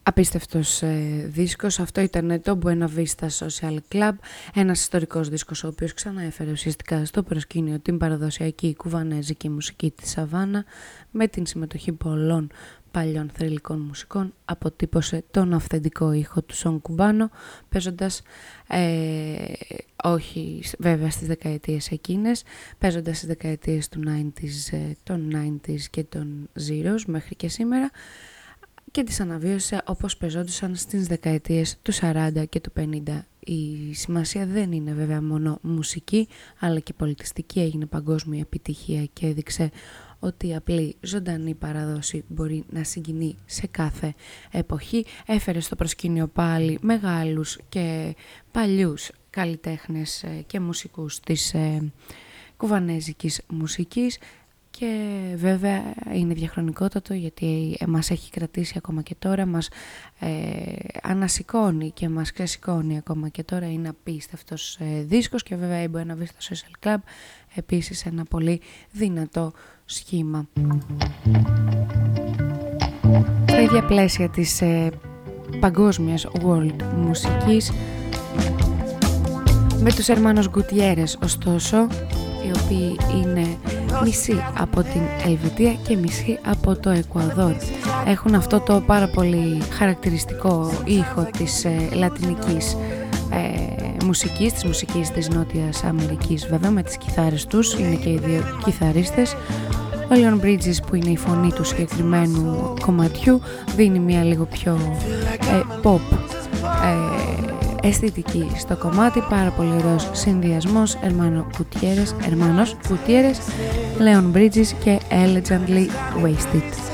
Απίστευτος δίσκος. Αυτό ήταν το Buena Vista Social Club, ένας ιστορικός δίσκος ο οποίος ξαναέφερε ουσιαστικά στο προσκήνιο την παραδοσιακή κουβανέζικη μουσική της Σαβάνα με την συμμετοχή πολλών παλιών θρυλικών μουσικών. Αποτύπωσε τον αυθεντικό ήχο του Son Cubano, παίζοντας όχι βέβαια στις δεκαετίες εκείνες, παίζοντας στις δεκαετίες του 90s, των 90s και των Zeros μέχρι και σήμερα, και τις αναβίωσε όπως παίζονταν στις δεκαετίες του 40 και του 50. Η σημασία δεν είναι βέβαια μόνο μουσική, αλλά και πολιτιστική. Έγινε παγκόσμια επιτυχία και έδειξε ότι η απλή ζωντανή παράδοση μπορεί να συγκινεί σε κάθε εποχή. Έφερε στο προσκήνιο πάλι μεγάλους και παλιούς καλλιτέχνες και μουσικούς της κουβανέζικης μουσικής. Και βέβαια είναι διαχρονικότατο γιατί μας έχει κρατήσει ακόμα και τώρα, μας ανασηκώνει και μας ξεσηκώνει ακόμα και τώρα. Είναι απίστευτος δίσκος και βέβαια η Buena Vista Social Club επίσης ένα πολύ δυνατό σχήμα. Στα ίδια πλαίσια της παγκόσμιας world μουσικής, με τους Hermanos Gutierrez ωστόσο, οι οποίοι είναι μισή από την Ελβετία και μισή από το Εκουαδόρ. Έχουν αυτό το πάρα πολύ χαρακτηριστικό ήχο της λατινικής μουσικής, της μουσικής της Νότιας Αμερικής βέβαια, με τις κιθάρες τους, είναι και οι δύο κιθαρίστες. Ο Leon Bridges, που είναι η φωνή του συγκεκριμένου κομματιού, δίνει μια λίγο πιο pop αισθητική στο κομμάτι. Πάρα πολύ ωραίος συνδυασμός. Hermanos Gutierrez, Leon Bridges και Elegantly Wasted.